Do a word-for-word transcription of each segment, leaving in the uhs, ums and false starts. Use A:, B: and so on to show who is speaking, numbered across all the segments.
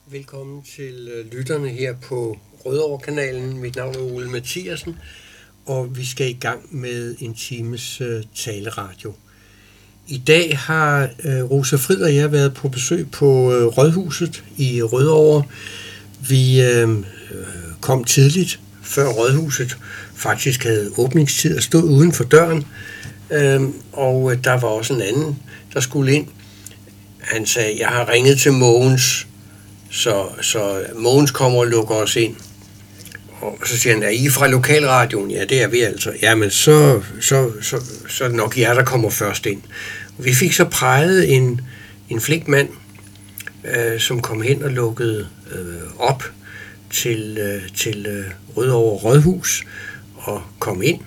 A: Velkommen til lytterne her på Rødovre-kanalen. Mit navn er Ole Mathiasen, og vi skal i gang med en times uh, taleradio. I dag har uh, Rosa Frid og jeg været på besøg på uh, Rådhuset i Rødovre. Vi uh, kom tidligt, før Rådhuset faktisk havde åbningstid og stod uden for døren. Uh, og uh, der var også en anden, der skulle ind. Han sagde, jeg har ringet til Mogens, så, så Mogens kommer og lukker os ind. Og så siger han, er I fra lokalradioen? Ja, det er vi altså. Jamen, så, så, så, så er det nok jer, der kommer først ind. Og vi fik så præget en, en flink mand, øh, som kom hen og lukkede øh, op til, øh, til øh, Rødovre Rådhus og kom ind.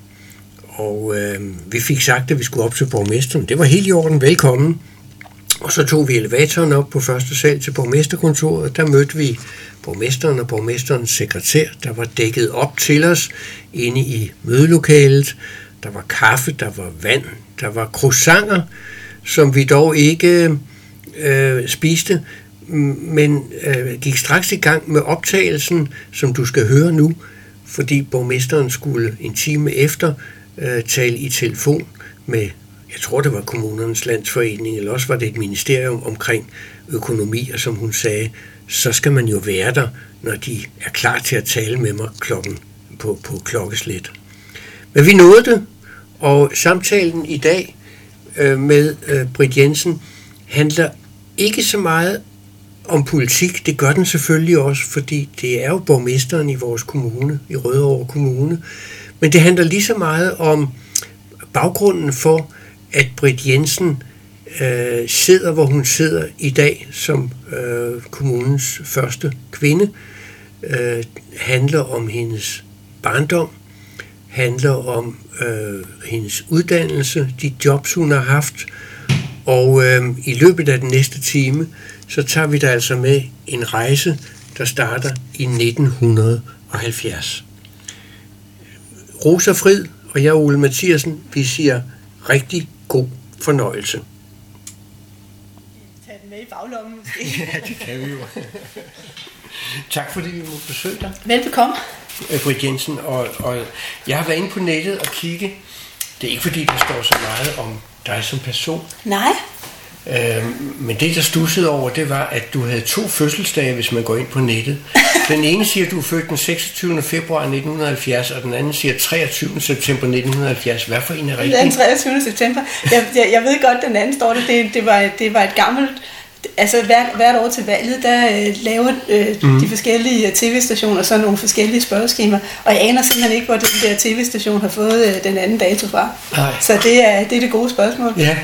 A: Og øh, vi fik sagt, at vi skulle op til borgmesteren. Det var helt i orden, velkommen. Og så tog vi elevatoren op på første sal til borgmesterkontoret. Der mødte vi borgmesteren og borgmesterens sekretær, der var dækket op til os inde i mødelokalet. Der var kaffe, der var vand, der var croissanter, som vi dog ikke øh, spiste, men øh, gik straks i gang med optagelsen, som du skal høre nu, fordi borgmesteren skulle en time efter øh, tale i telefon med, jeg tror det var Kommunernes Landsforening, eller også var det et ministerium omkring økonomi, og som hun sagde, så skal man jo være der, når de er klar til at tale med mig klokken på, på klokkeslæt. Men vi nåede det, og samtalen i dag øh, med øh, Britt Jensen handler ikke så meget om politik. Det gør den selvfølgelig også, fordi det er jo borgmesteren i vores kommune, i Rødovre Kommune. Men det handler lige så meget om baggrunden for, at Britt Jensen øh, sidder, hvor hun sidder i dag som øh, kommunens første kvinde. Øh, handler om hendes barndom, handler om øh, hendes uddannelse, de jobs, hun har haft. Og øh, i løbet af den næste time, så tager vi der altså med en rejse, der starter i nitten halvfjerds. Rosa Frid og jeg, Ole Mathiasen, vi siger rigtig god fornøjelse.
B: Tag den med i baglommen måske.
A: Ja, det kan vi jo. Tak fordi vi måtte besøge dig.
B: Velbekomme.
A: Britt Jensen, og, og jeg har været inde på nettet og kigge. Det er ikke fordi, der står så meget om dig som person.
B: Nej.
A: Øhm, men det, der stussede over, det var, at du havde to fødselsdage, hvis man går ind på nettet. Den ene siger, at du er født den seksogtyvende februar nitten halvfjerds, og den anden siger treogtyvende september nitten halvfjerds. Hvad for en er rigtig?
B: Den treogtyvende september. Jeg, jeg, jeg ved godt, den anden står der. Det, det, var, det var et gammelt... Altså hvert, hvert år til valget, der øh, laver øh, mm. de forskellige tv-stationer så nogle forskellige spørgeskemaer, og jeg aner simpelthen ikke, hvor den der tv-station har fået øh, den anden dato fra. Nej. Så det er, det er det gode spørgsmål.
A: Ja.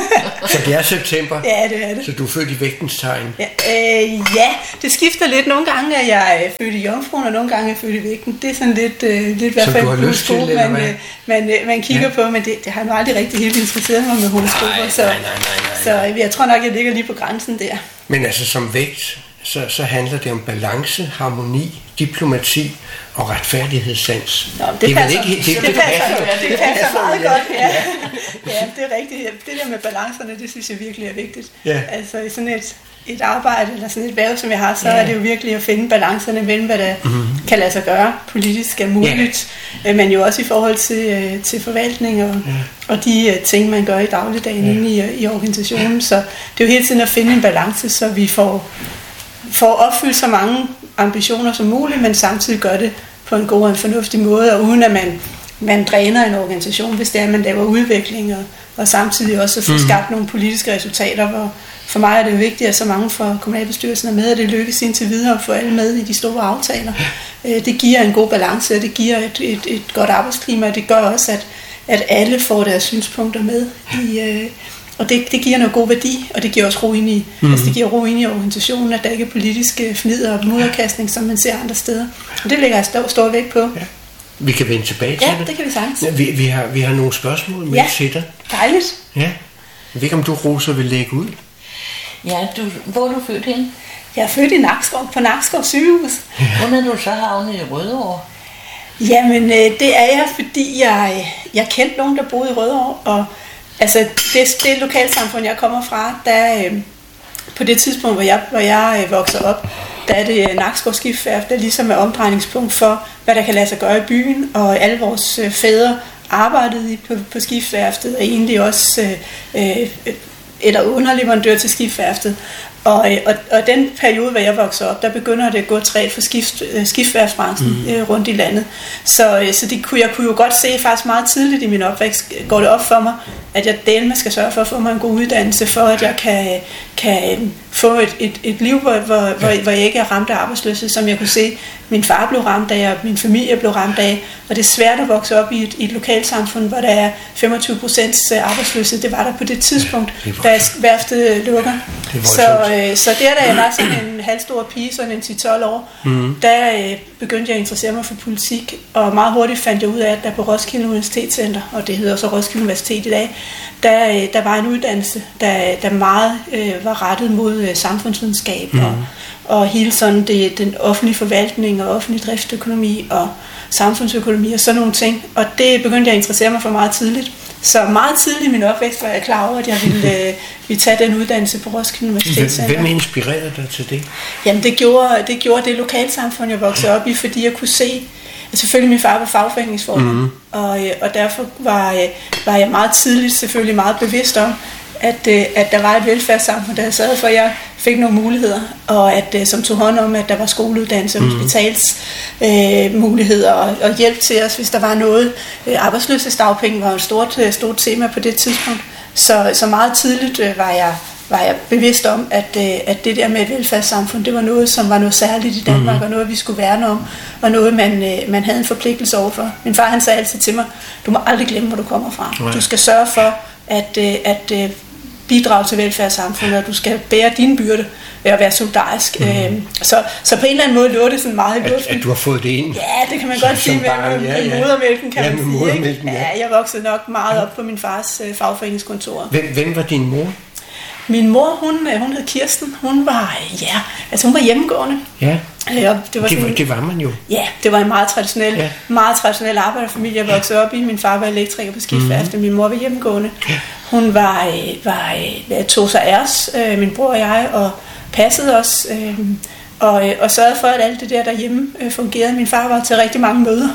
A: Så det er september?
B: Ja, det er det.
A: Så du er født i vægtens tegn?
B: Ja, øh, ja, det skifter lidt. Nogle gange er jeg født i jomfruen, og nogle gange er jeg født i vægten. Det er sådan lidt, øh, lidt hvad
A: for en horoskop, man,
B: man, man, man kigger ja. på, men det, det har nu aldrig rigtig helt interesseret mig med horoskoper, så, nej, nej, nej, nej. så jeg tror nok, jeg ligger lige på grænsen der.
A: Men altså som vægt, så, så handler det om balance, harmoni, diplomati og retfærdighedssans.
B: Nå, det, det, passer, ikke, det, det, det, passer, det, det, det passer meget ja. godt, ja. Ja, det er rigtigt. Det der med balancerne, det synes jeg virkelig er vigtigt. Ja. Altså i sådan et, et arbejde, eller sådan et værv, som jeg har, så ja. er det jo virkelig at finde balancerne mellem, hvad der mm-hmm. kan lade sig gøre politisk er muligt, ja. men jo også i forhold til, til forvaltning og, ja. og de ting, man gør i dagligdagen ja. inde i, i organisationen. Så det er jo hele tiden at finde en balance, så vi får, får opfyldt så mange ambitioner som muligt, men samtidig gør det på en god og en fornuftig måde, og uden at man, man dræner en organisation, hvis det er, at man laver udvikling, og, og samtidig også at få skabt nogle politiske resultater, hvor for mig er det jo vigtigt, at så mange fra kommunalbestyrelsen er med, og det lykkes indtil videre at få alle med i de store aftaler. Det giver en god balance, og det giver et, et, et godt arbejdsklima, og det gør også, at, at alle får deres synspunkter med i... Og det, det giver noget god værdi, og det giver også ro ind i, mm. altså det giver ro ind i organisationen, at der ikke er politiske fnider og mudderkastning, som man ser andre steder. Og det lægger jeg stor, stor vægt på. Ja.
A: Vi kan vende tilbage til
B: ja,
A: det.
B: Ja, det kan vi sagtens.
A: Ja, vi, vi, har, vi har nogle spørgsmål med
B: ja.
A: til dig.
B: Dejligt.
A: Ja. Jeg ved ikke, om du, Rosa, vil lægge ud?
C: Ja, du, hvor er du født hen?
B: Jeg er født i Nakskov, på Nakskov sygehus.
C: Ja. Hvordan er du så havnet i Rødovre?
B: Jamen, det er jeg, fordi jeg, jeg kendte nogen, der boede i Rødovre, og altså det, det lokalsamfund, jeg kommer fra, der øh, på det tidspunkt, hvor jeg, hvor jeg øh, voksede op, der er det Nakskov Skibsværft, der ligesom er omdrejningspunkt for, hvad der kan lade sig gøre i byen, og alle vores øh, fædre arbejdede på, på skibsværftet, og egentlig også øh, øh, eller underleverandør til skibsværftet. Og, og, og den periode, hvor jeg voksede op, der begynder det at gå træt for skift, skibsværftsbranchen mm. øh, rundt i landet. Så, så det kunne, jeg kunne jo godt se faktisk meget tidligt i min opvækst, går det op for mig, at jeg delme skal sørge for at få mig en god uddannelse, for at jeg kan, kan få et, et, et liv, hvor, hvor, ja. hvor, hvor jeg ikke er ramt af arbejdsløshed, som jeg kunne se, min far blev ramt af, og min familie blev ramt af. Og det er svært at vokse op i et, i et lokalsamfund, hvor der er femogtyve procent arbejdsløshed. Det var der på det tidspunkt, ja, da værftet lukker. Så, øh, så der, da jeg var sådan en halvstor pige, sådan en ti til tolv år, mm. der øh, begyndte jeg at interessere mig for politik, og meget hurtigt fandt jeg ud af, at der på Roskilde Universitetscenter, og det hedder så Roskilde Universitet i dag, der, øh, der var en uddannelse, der, der meget øh, var rettet mod øh, samfundsvidenskab, mm. og, og hele sådan det, den offentlige forvaltning, og offentlig driftsøkonomi, og samfundsøkonomi, og sådan nogle ting. Og det begyndte jeg at interessere mig for meget tidligt. Så meget tidligt i min opvækst var jeg klar over, at jeg ville, øh, ville tage den uddannelse på Roskilde Universitetscenter.
A: Hvem inspirerede dig til det?
B: Jamen det gjorde det, gjorde det lokalsamfund, jeg voksede op i, fordi jeg kunne se, at selvfølgelig min far var fagforeningsformand, mm. og, og derfor var, var jeg meget tidligt selvfølgelig meget bevidst om, at, at der var et velfærdssamfund, der havde sørget for, at jeg fik nogle muligheder, og at, som tog hånd om, at der var skoleuddannelse, mm. hospitalsmuligheder øh, og, og hjælp til os, hvis der var noget. Arbejdsløshedsdagpenge var et stort, stort tema på det tidspunkt, så, så meget tidligt øh, var jeg var jeg bevidst om, at, at det der med et velfærdssamfund, det var noget, som var noget særligt i Danmark, mm. og noget, vi skulle værne om, og noget, man, man havde en forpligtelse overfor. Min far, han sagde altid til mig, du må aldrig glemme, hvor du kommer fra. Nej. Du skal sørge for, at, at bidrage til velfærdssamfundet, og du skal bære din byrde ved at være solidarisk. Mm. Øhm, så, så på en eller anden måde lå det sådan meget i luften.
A: At, at du har fået det ind?
B: Ja, det kan man godt sige med, med, med ja, ja. modermælken, kan ja, man sige. Modermælken, ja. Ja, jeg voksede nok meget op på min fars øh, fagforeningskontor.
A: Hvem, hvem var din mor?
B: Min mor, hun, hun hed Kirsten. Hun var, ja, altså hun var hjemmegående.
A: Ja,
B: ja det, var
A: det, var, det var man jo.
B: Ja, det var en meget traditionel, ja. meget traditionel arbejderfamilie, jeg voksede op i. Min far var elektriker på skibsværftet, mm-hmm. min mor var hjemmegående. Ja. Hun var, var, tog sig af os, min bror og jeg, og passede os, og, og sørgede for, at alt det der derhjemme fungerede. Min far var til rigtig mange møder,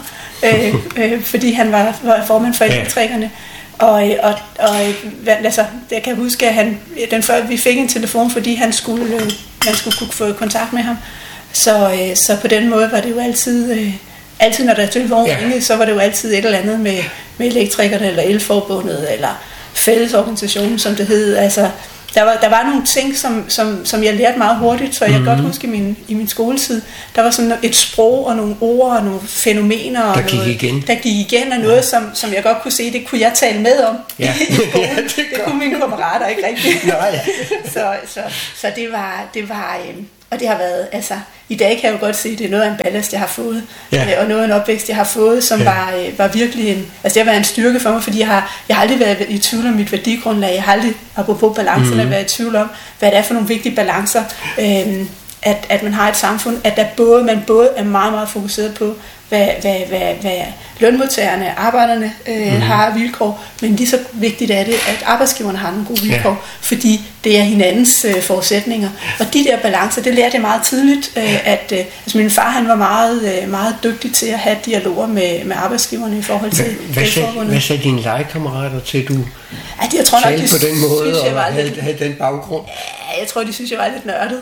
B: fordi han var, var formand for elektrikerne. Ja. Og, og, og altså, jeg kan huske, at han, den før vi fik en telefon, fordi han skulle, man skulle kunne få kontakt med ham. Så, så på den måde var det jo altid, altid når der er telefon, ja. så var det jo altid et eller andet med, med elektrikerne, eller elforbundet, eller fællesorganisationen, som det hed. Altså, der var, der var nogle ting, som, som, som jeg lærte meget hurtigt, så jeg mm-hmm. kan godt huske i min, i min skoletid, der var sådan et sprog og nogle ord og nogle fænomener,
A: der
B: og
A: gik
B: noget,
A: igen,
B: der gik igen og noget, ja. som, som jeg godt kunne se, det kunne jeg tale med om
A: ja.
B: i skolen. Ja, det, det kunne mine kammerater ikke rigtigt.
A: Nej.
B: så, så, så det var, det var øh, og det har været, altså, i dag kan jeg jo godt se, at det er noget af en ballast, jeg har fået, ja. øh, og noget af en opvækst, jeg har fået, som ja. var, øh, var virkelig en, altså det har været en styrke for mig, fordi jeg har, jeg har aldrig været i tvivl om mit værdigrundlag, jeg har aldrig, apropos balancerne, mm-hmm. været i tvivl om, hvad det er for nogle vigtige balancer, øh, at, at man har et samfund, at der både, man både er meget, meget fokuseret på, hvad, hvad, hvad, hvad lønmodtagerne, arbejderne øh, mm-hmm. har vilkår, men lige så vigtigt er det, at arbejdsgiverne har nogle gode vilkår, ja. fordi det er hinandens øh, forudsætninger. Og de der balancer, det lærte jeg meget tidligt, øh, at øh, altså min far, han var meget, øh, meget dygtig til at have dialoger med, med arbejdsgiverne i forhold til
A: velforbundet. Hvad sagde dine legekammerater til, du
B: ja, jeg tror nok, de
A: på den måde,
B: synes, jeg var
A: og havde,
B: lidt,
A: havde den baggrund?
B: Ja, jeg tror, de synes, jeg var lidt nørdet.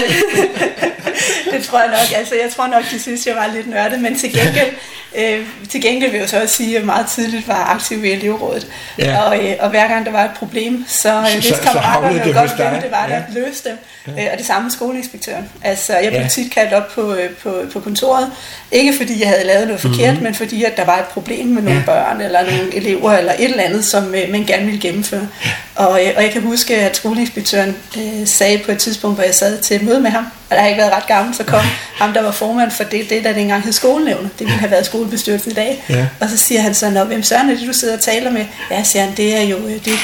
B: det tror jeg nok. Altså, jeg tror nok, de synes, jeg var lidt nørdet, men til gengæld, øh, til gengæld vil jeg så også sige, at jeg meget tidligt var aktiv i elevrådet. Ja. Og, øh, og hver gang der var et problem, så øh, vidste kammeraterne jo godt, hvem det var, der ja. løste dem. Ja. Øh, og det samme med skoleinspektøren. Altså, jeg blev ja. tit kaldt op på, på, på kontoret, ikke fordi jeg havde lavet noget forkert, mm-hmm. men fordi at der var et problem med nogle ja. børn, eller nogle elever, eller et eller andet, som øh, man gerne ville gennemføre. Og, øh, og jeg kan huske, at skoleinspektøren øh, sagde på et tidspunkt, hvor jeg sad til et møde med ham, og der har ikke været ret gammel, så kom ham, der var formand for det, det der dengang hed skolenævnet. Det ville have været skolebestyrelsen i dag. Ja. Og så siger han så, nå, hvem søren er det, du sidder og taler med? Ja, siger han, det er jo, det er Britt.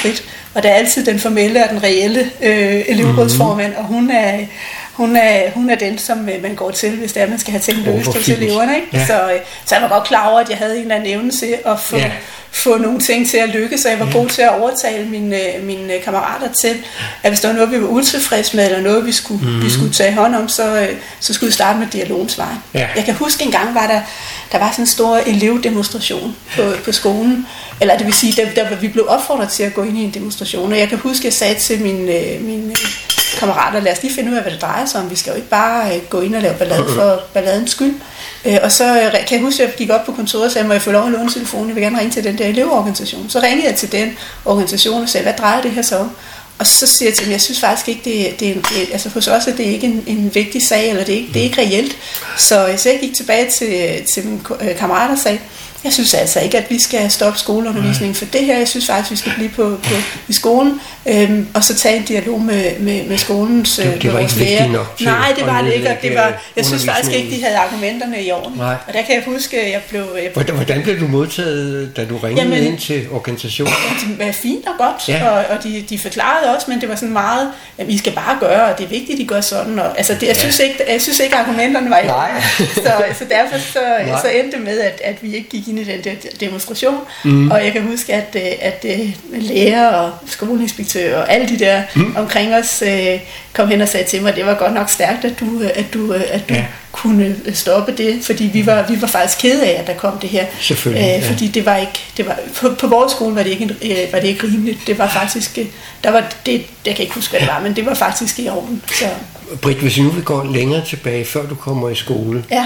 B: og der er altid den formelle og den reelle øh, elevrådsformand, og hun er, hun, er, hun er den, som man går til, hvis det er, man skal have ting løst hos eleverne. Ikke? Ja. Så, så jeg var godt klar over, at jeg havde en eller anden evne til at få, ja. få nogle ting til at lykkes, så jeg var ja. god til at overtale mine, mine kammerater til, at hvis der var noget, vi var utilfredse med, eller noget, vi skulle, mm. vi skulle tage hånd om, så, så skulle vi starte med dialogens vej. Ja. Jeg kan huske en gang, var der, der var sådan en stor elevdemonstration på, på skolen, eller det vil sige, der, der vi blev opfordret til at gå ind i en demonstration, og jeg kan huske, at jeg sagde til mine, mine kammerater, lad os lige finde ud af, hvad det drejer sig om. Vi skal jo ikke bare gå ind og lave ballade for balladens skyld. Og så kan jeg huske, at jeg gik op på kontoret og sagde, må jeg få lov at låne telefonen? Jeg vil gerne ringe til den der elevorganisation. Så ringede jeg til den organisation og sagde, hvad drejer det her så om? Og så siger jeg til dem, jeg synes faktisk ikke, det, det er en, det, altså hos os er det ikke en, en vigtig sag, eller det er ikke, det er ikke reelt. Så, så jeg gik tilbage til, til mine kammerater og sagde, jeg synes altså ikke, at vi skal stoppe skoleundervisningen for det her. Jeg synes faktisk, at vi skal blive på, på i skolen, øhm, og så tage en dialog med, med, med skolens
A: lærer. Det, det var ikke vigtigt nok til.
B: Nej, det var det ikke, og det var, jeg synes faktisk ikke, de havde argumenterne i orden.
A: Nej.
B: Og der kan jeg huske, at jeg blev... Jeg
A: hvordan, hvordan blev du modtaget, da du ringede Jamen, ind til organisationen?
B: Ja, det var fint og godt, ja. og, og de, de forklarede også, men det var sådan meget, at vi skal bare gøre, og det er vigtigt, at de gør sådan. Og, altså, det, jeg, synes ikke, jeg synes ikke, argumenterne var i orden. Så, så derfor så, så endte det med, at, at vi ikke gik ind i den der demonstration, mm. og jeg kan huske, at, at, at lærer og skoleinspektører og alle de der mm. omkring os øh, kom hen og sagde til mig, at det var godt nok stærkt, at du, at du, at du ja. kunne stoppe det, fordi vi var, vi var faktisk kede af, at der kom det her.
A: Selvfølgelig.
B: Øh, fordi ja. det var ikke, det var, på, på vores skole var det, ikke, øh, var det ikke rimeligt. Det var faktisk, der var det, jeg kan ikke huske, hvad det var, men det var faktisk i orden. Så.
A: Britt, hvis nu vi går længere tilbage, før du kommer i skole.
B: Ja.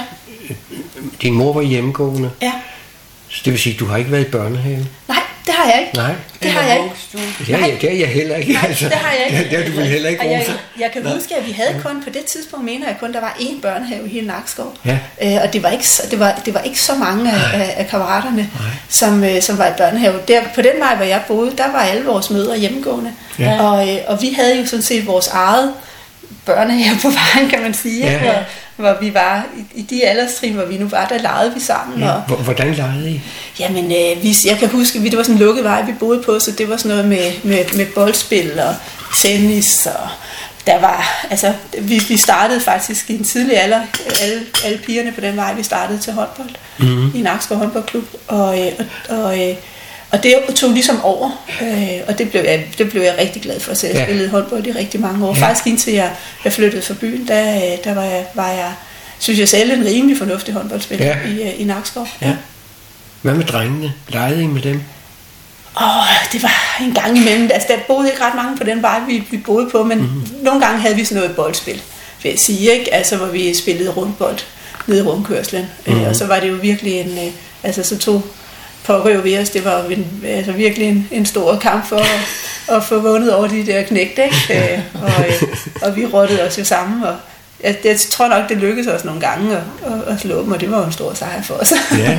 A: Din mor var hjemmegående.
B: Ja.
A: Så det vil sige, at du har ikke været i børnehave?
B: Nej, det har jeg ikke.
A: Nej.
B: Det har jeg ikke.
A: Det har jeg, det har jeg heller ikke.
B: Nej, altså, det har jeg ikke.
A: Det har du vel heller ikke.
B: Jeg, jeg, jeg kan Nej. huske, at vi havde kun, på det tidspunkt mener jeg kun, der var én børnehave i hele Nakskov.
A: Ja.
B: Øh, og det var, ikke, det, var, det var ikke så mange af, af kammeraterne, som, som var i børnehave. Der, på den vej, hvor jeg boede, der var alle vores mødre hjemmegående. Ja. Og, og vi havde jo sådan set vores eget børnehave på vejen, kan man sige. Ja. Hvor, hvor vi var, i, i de alderstrin, hvor vi nu var, der legede vi sammen.
A: Ja.
B: Og,
A: hvordan legede I?
B: Jamen, øh, vi, jeg kan huske, det var sådan en lukket vej, vi boede på, så det var sådan noget med, med, med boldspil og tennis, og der var, altså, vi, vi startede faktisk i en tidlig alder, alle, alle pigerne på den vej, vi startede til håndbold, mm-hmm. i Nakskov håndboldklub, og, og, og, og det tog ligesom over, øh, og det blev, jeg, det blev jeg rigtig glad for, så jeg ja. spillede håndbold i rigtig mange år. Ja. Faktisk indtil jeg, jeg flyttede fra byen, der, der var, jeg, var jeg, synes jeg selv, en rimelig fornuftig håndboldspiller ja. i, i Nakskov.
A: Ja. Hvad med drengene? Legede I med dem?
B: Åh, oh, det var en gang imellem. Altså, der boede ikke ret mange på den vej, vi, vi boede på, men mm-hmm. nogle gange havde vi sådan noget boldspil, vil jeg sige, ikke? Altså, hvor vi spillede rundbold nede i rundkørslen. Mm-hmm. Øh, og så var det jo virkelig en, øh, altså så tog pårøv ved os, det var jo en, altså virkelig en, en stor kamp for at, at få vundet over de der knægte, ikke? Øh, og, øh, og vi rottede os jo sammen, og jeg, jeg tror nok, det lykkedes os nogle gange at, at, at slå dem, og det var jo en stor sejr for os.
A: Ja.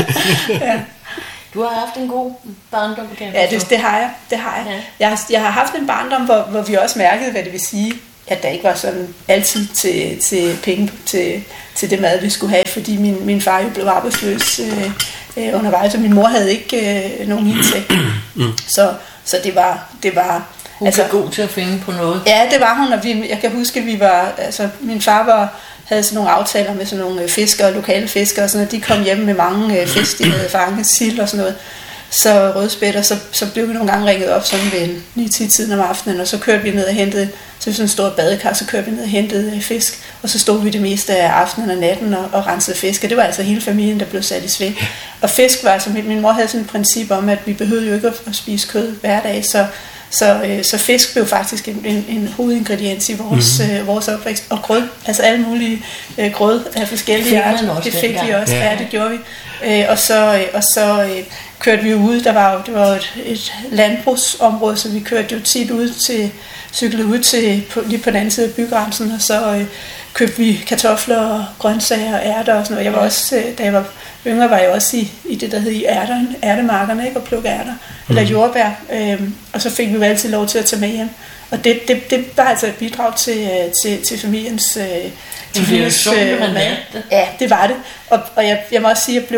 B: Ja.
C: Du har haft en god barndom, kan jeg
B: Ja, det, det har jeg. Det har jeg. Ja. Jeg, har, jeg har haft en barndom, hvor, hvor vi også mærkede, hvad det vil sige, at der ikke var sådan altid til, til penge til, til det mad, vi skulle have, fordi min, min far jo blev arbejdsløs øh, øh, undervejs, og min mor havde ikke øh, nogen indtægt. Så, så det var... Det var
C: hun altså, var god til at finde på noget.
B: Ja, det var hun, og vi, jeg kan huske, at vi var... Altså, min far var... havde sådan nogle aftaler med sådan nogle fiskere, lokale fiskere, og sådan noget. De kom hjem med mange øh, fisk, de havde fanget, sild og sådan noget. Så rødspætter, så, så blev vi nogle gange ringet op sådan ved ni til tiden om aftenen, og så kørte vi ned og hentede, så sådan en stor badekar, så kørte vi ned og hentede øh, fisk, og så stod vi det meste af aftenen og natten og, og rensede fisk, og det var altså hele familien, der blev sat i sving. Og fisk var altså, min mor havde sådan et princip om, at vi behøvede jo ikke at, at spise kød hver dag, så Så, øh, så fisk blev faktisk en, en, en hovedingrediens i vores, mm-hmm. øh, vores opvækst. Og grød, altså alle mulige øh, grød af forskellige arter. Det fik vi også, ja. Ja, det gjorde vi. Øh, og så, øh, og så øh, kørte vi ud, der var jo, det var jo et, et landbrugsområde, så vi kørte jo tit ud til, cyklede ud til, på, lige på den anden side af bygrænsen, og så øh, købte vi kartofler og grøntsager og ærter og sådan noget. Jeg var også, øh, da jeg var yngre, var jeg også i, i det, der hed i ærterne, ærtemarkerne, ikke? Og plukke ærter, mm. eller jordbær, øh, og så fik vi jo altid lov til at tage med hjem. Og det, det, det var altså et bidrag til, til, til familiens, øh, til familiens øh, mad. Ja, det var det. Og, og jeg, jeg må også sige, at jeg blev,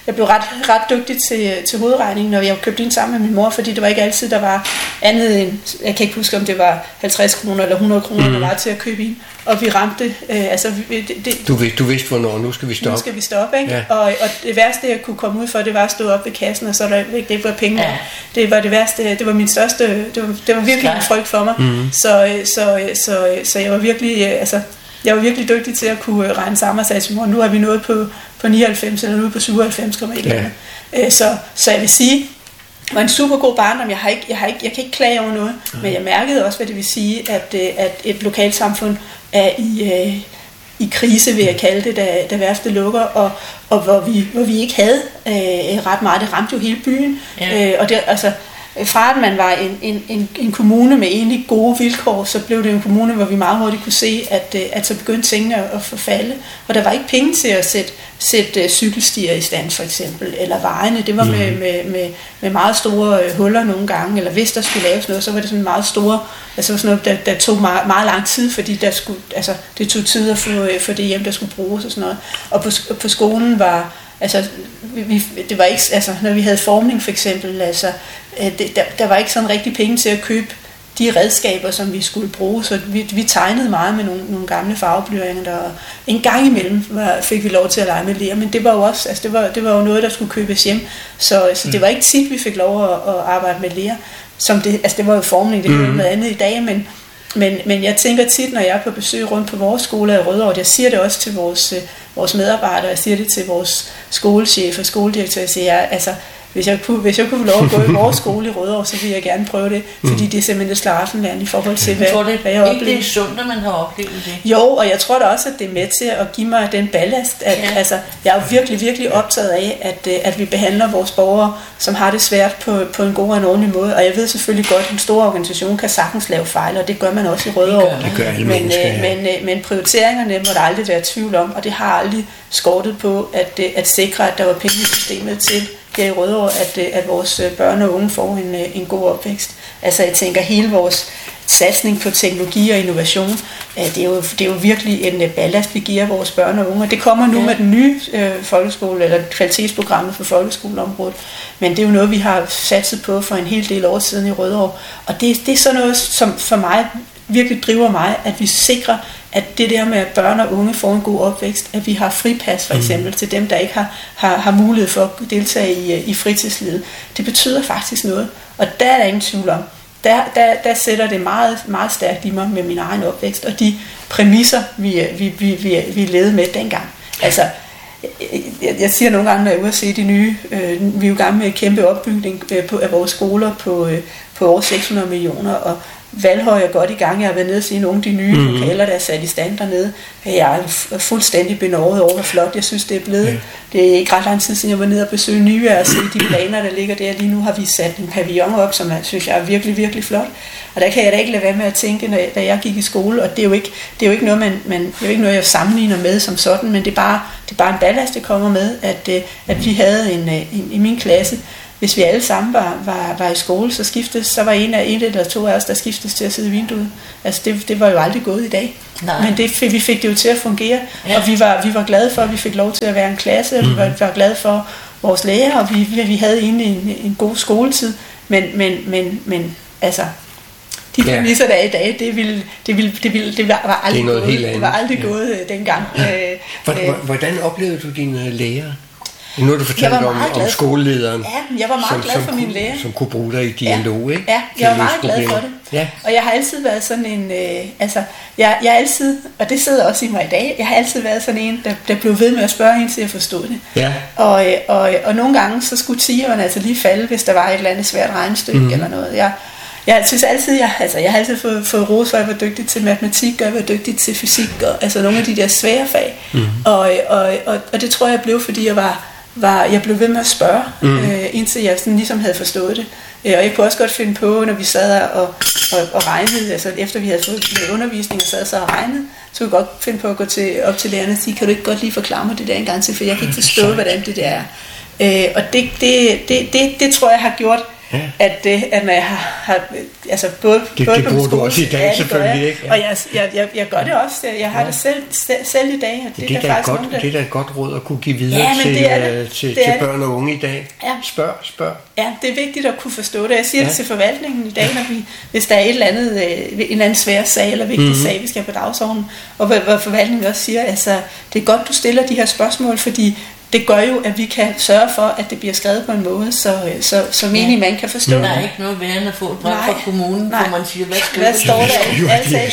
B: jeg blev ret, ret dygtig til, til hovedregningen, når jeg købte ind sammen med min mor, fordi det var ikke altid, der var andet end, jeg kan ikke huske, om det var halvtreds kroner eller hundrede kroner, mm. der var til at købe ind. Og vi ramte, øh, altså... Det, det,
A: du, vidste, du vidste, hvornår, nu skal vi stoppe.
B: Nu skal vi stoppe, ikke? Ja. Og, og det værste, jeg kunne komme ud for, det var at stå op ved kassen, og så der, det var penge. Ja. Det var det værste, det var min største, det var, det var virkelig en frygt for mig. Mm. Så, så, så, så jeg var virkelig, altså... Jeg var virkelig dygtig til at kunne regne sammen og sagde, nu er vi nået på, på nioghalvfems, eller nu på syvoghalvfems komma et. Ja. Så, så jeg vil sige, det var en super god barndom. Jeg, har ikke, jeg, har ikke, jeg kan ikke klage over noget, ja. Men jeg mærkede også, hvad det vil sige, at, at et lokalsamfund er i, i krise, vil jeg kalde det, da, da værftet lukker, og, og hvor, vi, hvor vi ikke havde øh, ret meget. Det ramte jo hele byen, ja. øh, og det, altså... Fra at man var en, en, en, en kommune med egentlig gode vilkår, så blev det en kommune, hvor vi meget hurtigt kunne se, at, at så begyndte tingene at forfalde. Og der var ikke penge til at sætte, sætte cykelstier i stand, for eksempel, eller vejene. Det var med, med, med, med meget store huller nogle gange, eller hvis der skulle laves noget, så var det sådan meget store, altså sådan noget, der, der tog meget, meget lang tid, fordi der skulle, altså, det tog tid at få, få det hjem, der skulle bruges og sådan noget. Og på, på skolen var... Altså, vi, det var ikke, altså, når vi havde formning for eksempel, altså, det, der, der var ikke sådan rigtig penge til at købe de redskaber, som vi skulle bruge, så vi, vi tegnede meget med nogle, nogle gamle farveblyeringer, der en gang imellem var, fik vi lov til at lege med ler, men det var jo også, altså det var, det var jo noget, der skulle købes hjem, så, så det var ikke tit, vi fik lov at, at arbejde med ler, som det, altså det var jo formning, det var mm. noget andet i dag, men Men, men jeg tænker tit, når jeg er på besøg rundt på vores skole i Rødovre, jeg siger det også til vores, vores medarbejdere, jeg siger det til vores skolechef og skoledirektør, jeg siger, altså, hvis jeg, kunne, hvis jeg kunne få lov at gå i vores skole i Rødovre, så ville jeg gerne prøve det, fordi det er simpelthen et slaraffenland i forhold til, hvad,
C: jeg tror, det,
B: hvad jeg
C: oplever.
B: oplever.
C: Det er sundt, at man har oplevet det.
B: Jo, og jeg tror da også, at det er med til at give mig den ballast, at ja. altså, jeg er jo virkelig, virkelig optaget af, at, at vi behandler vores borgere, som har det svært på, på en god og en ordentlig måde, og jeg ved selvfølgelig godt, at en stor organisation kan sagtens lave fejl, og det gør man også i Rødovre.
A: Det gør alle
B: men,
A: mennesker, ja.
B: men, men prioriteringerne må der aldrig være tvivl om, og det har aldrig skortet på at, at sikre, at der var penge i systemet til her i Rødovre, at, at vores børn og unge får en, en god opvækst. Altså jeg tænker, hele vores satsning på teknologi og innovation, det er jo, det er jo virkelig en ballast, vi giver vores børn og unge. Og det kommer nu ja. med den nye øh, folkeskole, eller kvalitetsprogrammet for folkeskoleområdet. Men det er jo noget, vi har satset på for en hel del år siden i Rødovre. Og det, det er sådan noget, som for mig virkelig driver mig, at vi sikrer, at det der med, at børn og unge får en god opvækst, at vi har fripas for eksempel mm. til dem, der ikke har, har, har mulighed for at deltage i, i fritidslivet. Det betyder faktisk noget, og der er der ingen tvivl om. Der, der, der sætter det meget, meget stærkt i mig med min egen opvækst, og de præmisser, vi, vi, vi, vi, vi levede med dengang. Altså, jeg, jeg siger nogle gange, når jeg er ude at se de nye, øh, vi er jo i gang med en kæmpe opbygning øh, på, af vores skoler på, øh, på over seks hundrede millioner, og Valhøj er godt i gang. Jeg har været nede og se nogle af de nye mm-hmm. lokaler, der er sat i stand dernede. Jeg er fuldstændig benåret over, hvor flot jeg synes, det er blevet. Okay. Det er ikke ret lang tid siden, jeg var nede og besøge nye og se de planer, der ligger der. Lige nu har vi sat en pavillon op, som jeg synes jeg er virkelig, virkelig flot. Og der kan jeg da ikke lade være med at tænke, når jeg, da jeg gik i skole, og det er jo ikke, det er jo ikke noget, man, man, det er jo ikke noget, jeg sammenligner med som sådan, men det er bare, det er bare en ballast, det kommer med, at, at vi havde en, en, i min klasse, hvis vi alle sammen var, var, var i skole, så skiftes, så var en af en eller to af os, der skiftes til at sidde i vinduet. Altså det, det var jo aldrig gået i dag. Nej. Men det, vi fik det jo til at fungere, ja. og vi var, vi var glade for, at vi fik lov til at være en klasse, og mm. vi var, var glade for vores lærer, og vi, vi havde egentlig en, en god skoletid. Men, men, men, men altså, de præmisser, ja. der er i dag, det, ville, det, ville, det, ville, det var aldrig det gået, det var aldrig ja. gået dengang.
A: Hvordan, hvordan oplevede du dine lærer? Nu har du fortalt om, om skolelederen,
B: ja, jeg var meget
A: som,
B: glad for
A: som,
B: min lærer.
A: Som kunne bruge dig i dialog,
B: ja.
A: ikke?
B: Ja, jeg var meget glad for det. Ja. Og jeg har altid været sådan en, øh, altså, jeg, jeg altid, og det sidder også i mig i dag, jeg har altid været sådan en, der, der blev ved med at spørge hende, til at forstå det. Ja. Og, og, og nogle gange, så skulle tieren altså lige falde, hvis der var et eller andet svært regnestykke mm. eller noget. Jeg, jeg synes altid, jeg, altså, jeg har altid fået, fået ros for, at jeg var dygtig til matematik, og jeg var dygtig til fysik, og altså nogle af de der svære fag. Mm. Og, og, og, og det tror jeg blev, fordi jeg var, var jeg blev ved med at spørge, mm. øh, indtil jeg sådan ligesom havde forstået det. Øh, og jeg kunne også godt finde på, når vi sad og, og, og regnede, altså efter vi havde fået undervisning og sad så og regnede, så kunne jeg godt finde på at gå til, op til lærerne og sige, kan du ikke godt lige forklare mig det der en gang til, for jeg kan ikke forstå, hvordan det der er. Øh, og det, det, det, det, det tror jeg har gjort, ja. at, at man har, har altså både,
A: det,
B: både
A: det
B: på
A: bruger
B: skole,
A: du også i dag,
B: ja,
A: selvfølgelig, ikke?
B: Ja. Og jeg, jeg, jeg, jeg gør det også. Jeg har ja. det selv, selv i dag.
A: Det, det, er der godt, der... det er da et godt råd at kunne give videre ja, til,
B: det det.
A: til,
B: det
A: til børn og unge i dag. Ja. Spørg, spørg.
B: Ja, det er vigtigt at kunne forstå det. Jeg siger ja. det til forvaltningen i dag, når vi, hvis der er et eller andet, en eller anden svær sag eller vigtig mm-hmm. sag, vi skal på dagsordenen, og hvor, hvor forvaltningen også siger, altså, det er godt, du stiller de her spørgsmål, fordi det gør jo, at vi kan sørge for, at det bliver skrevet på en måde, så, så, så menig man kan forstå.
C: Der er ikke noget værre end at få et brev fra kommunen,
B: nej.
C: hvor man siger, hvad,
B: hvad står der? Alt ja.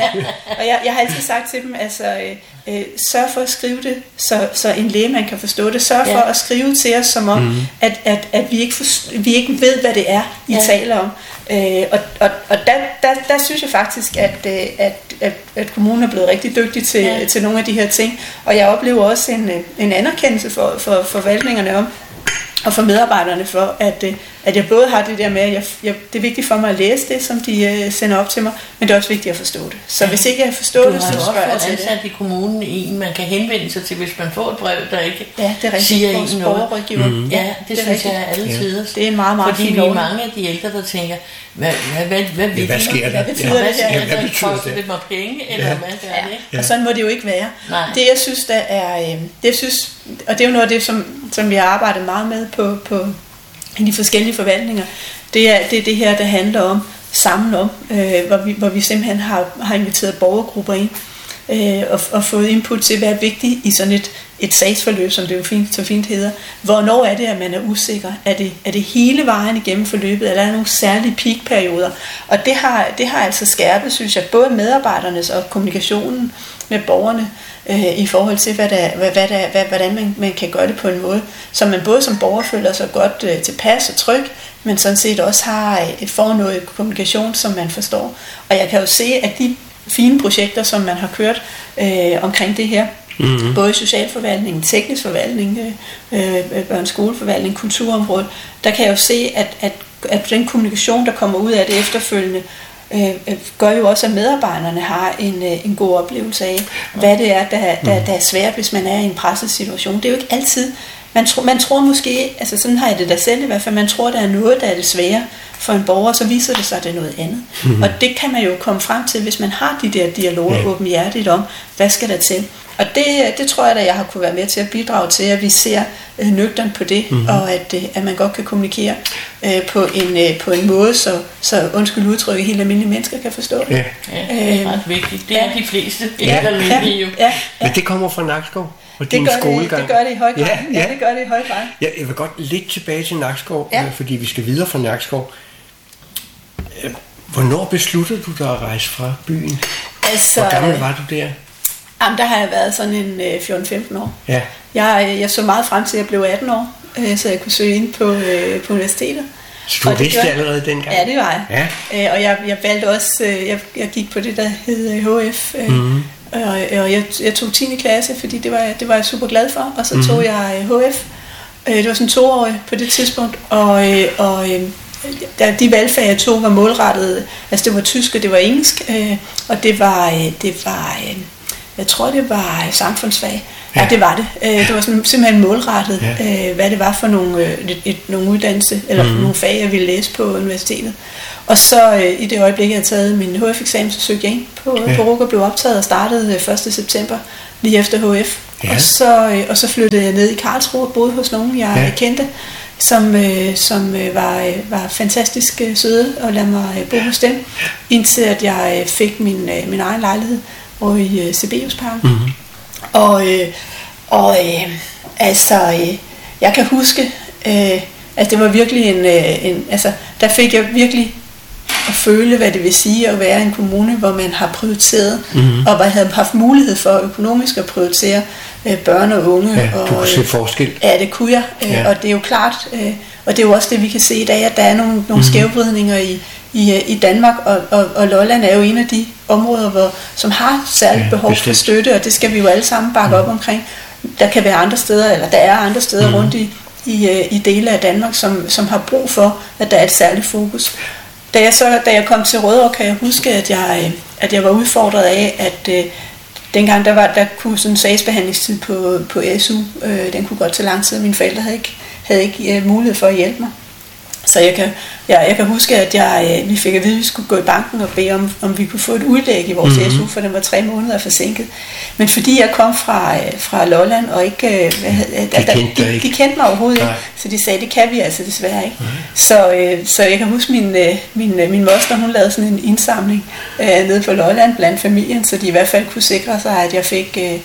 B: Og jeg, jeg har altid sagt til dem, altså, øh, sørg for at skrive det, så, så en lægemand kan forstå det. Sørg for ja. at skrive til os, som om, mm. at, at, at vi, ikke forstå, vi ikke ved, hvad det er, I ja. taler om. Øh, og og, og der, der, der synes jeg faktisk, at, at, at, at kommunen er blevet rigtig dygtig til, ja. til nogle af de her ting. Og jeg oplever også en, en anerkendelse for, for forvaltningerne om, og for medarbejderne for, at, at jeg både har det der med, at jeg, jeg, det er vigtigt for mig at læse det, som de uh, sender op til mig, men det er også vigtigt at forstå det. Så ja. hvis ikke jeg forstår det, så spørger jeg til det. Du har
C: ansat i kommunen en, man kan henvende sig til, hvis man får et brev, der ikke
B: ja, det er
C: siger en noget.
B: Mm.
C: Ja, det, det synes rigtigt. jeg er alle ja. tider.
B: Det er en meget, meget
C: Fordi vi er mange af de ældre, der tænker, hvad, hvad, hvad, hvad,
A: ja, hvad sker der?
B: Hvad betyder
C: ja.
B: det her?
C: Ja, hvad betyder det? Det mig penge, eller
B: ja.
C: hvad gør
B: ja.
C: det?
B: Ja. Og sådan må det jo ikke være.
C: Nej.
B: Det jeg synes, der er, det jeg synes, og det er jo noget af det, som, som vi har arbejdet meget med på, på i de forskellige forvaltninger, det er det, er det her, der handler om sammen om, øh, hvor, vi, hvor vi simpelthen har, har inviteret borgergrupper ind, øh, og, og fået input til, hvad er vigtigt i sådan et, et sagsforløb, som det jo fint, så fint hedder. Hvornår er det, at man er usikker? Er det, er det hele vejen igennem forløbet, eller er der nogle særlige peakperioder? Og det har, det har altså skærpet, synes jeg, både medarbejdernes og kommunikationen med borgerne, øh, i forhold til, hvad der, hvad, hvad der, hvad, hvordan man, man kan gøre det på en måde, så man både som borger føler sig godt øh, tilpas og tryg, men sådan set også har øh, får noget kommunikation, som man forstår. Og jeg kan jo se, at de fine projekter, som man har kørt øh, omkring det her, mm-hmm. både socialforvaltningen, teknisk forvaltning, øh, øh, børneskoleforvaltning, kulturområdet, der kan jeg jo se, at, at, at den kommunikation, der kommer ud af det efterfølgende, øh, gør jo også, at medarbejderne har en, øh, en god oplevelse af, hvad det er, der, der, der er svært, hvis man er i en presset situation. Det er jo ikke altid. Man, tro, man tror måske, altså sådan har jeg det da selv i hvert fald, man tror, der er noget, der er det svære for en borger, så viser det sig, at det er noget andet. Mm-hmm. Og det kan man jo komme frem til, hvis man har de der dialoger ja. åbenhjertigt om, hvad skal der til. Og det, det tror jeg da, jeg har kunne være med til at bidrage til, at vi ser øh, nøgtern på det, mm-hmm. og at, øh, at man godt kan kommunikere øh, på, en, øh, på en måde, så, så undskyld udtrykket, helt almindelige mennesker kan forstå det.
C: Ja, ja det er ret vigtigt. Det er ja. de fleste. Det er
A: ja.
C: almindelige jo.
A: Ja. Ja. Men det kommer fra Nakskov? Og
B: det, gør det, det gør det i høj grad. Ja, ja. ja, det gør det i høj grad.
A: Ja, jeg vil godt lidt tilbage til Nakskov,
B: ja.
A: fordi vi skal videre fra Nakskov. Hvornår besluttede du dig at rejse fra byen?
B: Altså,
A: hvor gammel var du der?
B: Jamen, der har jeg været sådan en øh, fjorten femten år.
A: Ja.
B: Jeg, jeg så meget frem til, at jeg blev atten år, øh, så jeg kunne søge ind på, øh, på universitetet.
A: Så du vidste det allerede dengang?
B: Ja, det var jeg. Ja. Øh, og jeg, jeg valgte også, øh, jeg, jeg gik på det, der hed H F, øh, mm-hmm. og, og jeg, jeg tog tiende klasse, fordi det var, det var jeg super glad for, og så tog mm-hmm. jeg H F. Øh, det var sådan toårig på det tidspunkt, og, øh, og øh, de valgfag, jeg tog, var målrettet, altså det var tysk, og det var engelsk, øh, og det var, øh, det var øh, jeg tror, det var samfundsfag. Ja, ja det var det. Øh, det var sådan, simpelthen målrettet, ja. øh, hvad det var for nogle, øh, et, et, nogle uddannelse, eller mm. nogle fag, jeg ville læse på universitetet. Og så øh, i det øjeblik, jeg havde taget min H F-eksamen, så søgte jeg ind på, ja. på R U C og blev optaget og startede første september, lige efter H F. Ja. Og, så, øh, og så flyttede jeg ned i Karlsruhe og boede hos nogen, jeg ja. kendte, som, øh, som øh, var, øh, var fantastisk øh, søde, og lade mig øh, bo hos dem, indtil at jeg øh, fik min, øh, min egen lejlighed over i øh, Sibeliusparken. Mm-hmm. Og, øh, og øh, altså, øh, jeg kan huske, øh, at det var virkelig en, øh, en, altså, der fik jeg virkelig at føle, hvad det vil sige at være en kommune, hvor man har prioriteret, mm-hmm. og hvor havde haft mulighed for økonomisk at prioritere øh, børn og unge.
A: Ja,
B: og,
A: du kunne se forskel.
B: Ja, det kunne jeg, øh, ja. Og det er jo klart, øh, og det er jo også det, vi kan se i dag, at der er nogle, nogle mm-hmm. skævvridninger i, i, i Danmark, og, og, og Lolland er jo en af de områder, hvor, som har særligt ja, behov bestemt. for støtte, og det skal vi jo alle sammen bakke mm. op omkring. Der kan være andre steder, eller der er andre steder mm. rundt i, i, i dele af Danmark, som, som har brug for, at der er et særligt fokus. Da jeg, så, da jeg kom til Rødovre, kan jeg huske, at jeg, at jeg var udfordret af, at øh, dengang der, var, der kunne sådan en sagsbehandlingstid på, på S U, øh, den kunne godt tage lang tid, mine forældre havde ikke, havde ikke øh, mulighed for at hjælpe mig. Så Så jeg kan, jeg, jeg kan huske, at jeg, vi fik at vide, at vi skulle gå i banken og bede om, om vi kunne få et udlæg i vores mm-hmm. S U, for den var tre måneder forsinket. Men fordi jeg kom fra, fra Lolland, og ikke, hvad, de, der, kendte de, de kendte mig overhovedet ikke, så de sagde, det kan vi altså desværre ikke. Mm-hmm. Så, så jeg kan huske, min, min, min moster, hun lavede sådan en indsamling øh, nede på Lolland blandt familien, så de i hvert fald kunne sikre sig, at jeg fik... Øh,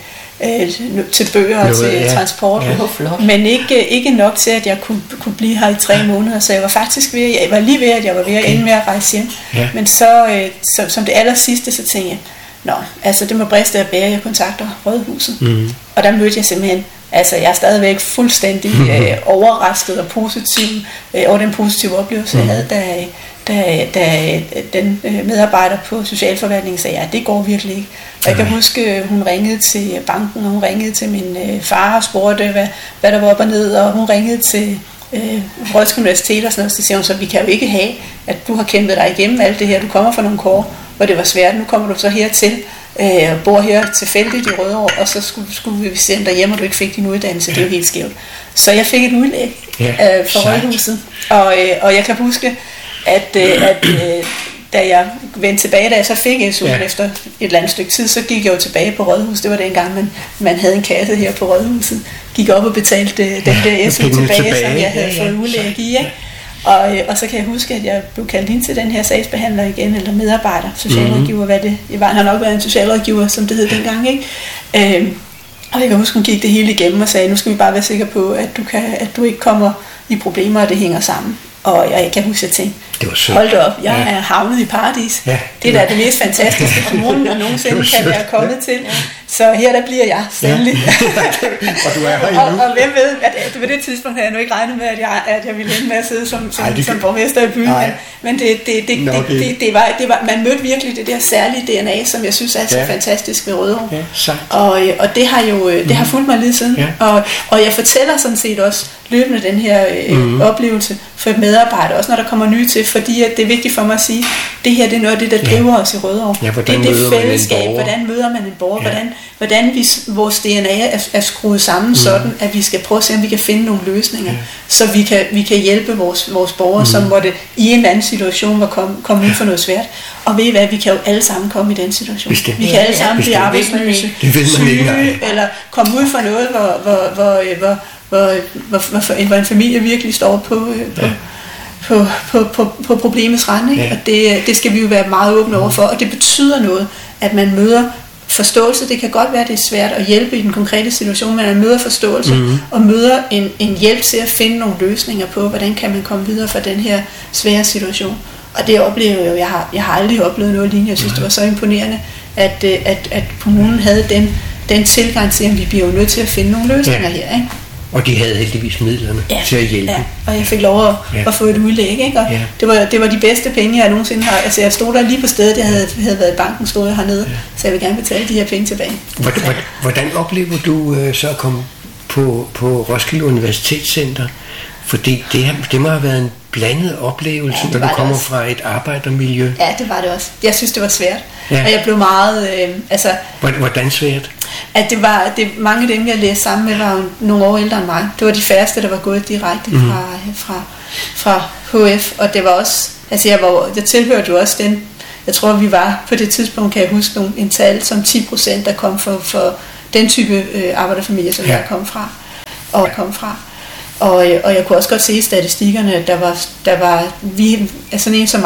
B: til bøger og til ja. transport, ja. men ikke, ikke nok til, at jeg kunne, kunne blive her i tre måneder, så jeg var faktisk ved, jeg var lige ved, at jeg var ved at ende med at rejse hjem, ja. men så, så som det aller sidste, så tænkte jeg, nå, altså det må briste at bære, jeg kontakter Rådhuset, mm. og der mødte jeg simpelthen, altså jeg er stadigvæk fuldstændig mm. øh, overrasket og positiv øh, over den positive oplevelse, mm. jeg havde, da Da, da den medarbejder på socialforvaltningen sagde, ja, det går virkelig ikke. Og jeg kan huske, hun ringede til banken, og hun ringede til min øh, far og spurgte, hvad, hvad der var op og ned, og hun ringede til øh, Roskilde Universitet og sådan noget, så siger hun så, vi kan jo ikke have, at du har kæmpet dig igennem alt det her, du kommer fra nogle kår, hvor det var svært, nu kommer du så hertil, øh, og bor her tilfældigt i Rødovre, og så skulle, skulle vi sende dig hjem, og du ikke fik din uddannelse, det er jo helt skævt. Så jeg fik et udlæg øh, fra Rådhuset, og, øh, og jeg kan huske, at, øh, at øh, da jeg vendte tilbage, da jeg så fik S U'en ja. efter et eller andet stykke tid, så gik jeg jo tilbage på Rådhuset. Det var dengang, man, man havde en kasse her på Rådhuset. Gik op og betalte den der S U tilbage, tilbage, som jeg havde ja, ja. fået udlæg i. Ikke? Og, og så kan jeg huske, at jeg blev kaldt ind til den her sagsbehandler igen, eller medarbejder, socialrådgiver, mm-hmm. hvad det jeg var. Han har nok været en socialrådgiver, som det hed dengang, ikke? Øhm, og jeg kan huske, hun gik det hele igennem og sagde, nu skal vi bare være sikre på, at du, kan, at du ikke kommer i problemer, og det hænger sammen. Og jeg kan huske, at jeg tænkte, hold da op, jeg ja. er havnet i paradis. Ja, det, det er da det mest fantastiske kommunen, der nogensinde kan være kommet til. Ja. Så her der bliver jeg sandelig. Ja. og du er her og, og hvem ved, at det, ved det tidspunkt havde jeg nu ikke regnet med, at jeg, at jeg ville ende med at sidde som, som, Ej, som borgmester i byen. Men, men det, det, det, Nå, det, det, det, det, var, det var, man mødte virkelig det der særlige D N A, som jeg synes er så ja. fantastisk ved Rødovre. Ja, og, og det har jo det har fulgt mig lige siden. Ja. Og, og jeg fortæller sådan set også løbende den her øh, mm. oplevelse for medarbejdere, også når der kommer nye til, fordi at det er vigtigt for mig at sige, at det her det er noget af det, der driver ja. os i Rødovre. Ja, det er det fællesskab, hvordan møder man en borger, ja. hvordan, hvordan vi, vores D N A er, er skruet sammen mm. sådan, at vi skal prøve at se, om vi kan finde nogle løsninger, ja. så vi kan, vi kan hjælpe vores, vores borgere, mm. som måtte i en eller anden situation var komme kom ud for noget svært. Og ved I hvad, vi kan jo alle sammen komme i den situation. Bestemt. Vi kan alle sammen blive arbejdsløse, syge, eller komme ud for noget, hvor, hvor, hvor, hvor Hvor, hvor, hvor, hvor en familie virkelig står på, på, ja. på, på, på, på problemets rand. Ikke? Ja. Og det, det skal vi jo være meget åbne over for. Og det betyder noget, at man møder forståelse. Det kan godt være, at det er svært at hjælpe i den konkrete situation, men man møder forståelse mm-hmm. og møder en, en hjælp til at finde nogle løsninger på, hvordan kan man komme videre fra den her svære situation. Og det oplever jeg jo. Jeg har, jeg har aldrig oplevet noget lignende. Jeg synes, det var så imponerende, at, at, at kommunen havde den, den tilgang til, at vi bliver jo nødt til at finde nogle løsninger ja. her. Ikke?
A: Og de havde heldigvis midlerne ja, til at hjælpe.
B: Ja, og jeg fik lov at, ja. at få et udlæg, ikke? Og ja. det, var, det var de bedste penge, jeg nogensinde har. Altså jeg stod der lige på stedet, jeg havde, havde været i banken, stod jeg hernede, ja. så jeg vil gerne betale de her penge tilbage.
A: Hvordan, hvordan oplever du øh, så at komme på, på Roskilde Universitetscenter? Fordi det, det må have været en blandet oplevelse, ja, når du kommer fra et arbejdermiljø.
B: Ja, det var det også. Jeg synes, det var svært. Ja. Og jeg blev meget... Øh, altså,
A: hvordan svært?
B: At det var, det, mange af dem, jeg læste sammen med, var jo nogle år ældre end mig. Det var de færreste, der var gået direkte mm. fra, fra, fra H F. Og det var også... Altså, jeg, var, jeg tilhørte jo også den... Jeg tror, vi var på det tidspunkt, kan jeg huske, nogle, en tal som ti procent, der kom for, for den type øh, arbejderfamilie, som ja. jeg kom fra. Og kom fra. Og, og jeg kunne også godt se i statistikkerne, at der var, der var vi, altså sådan en som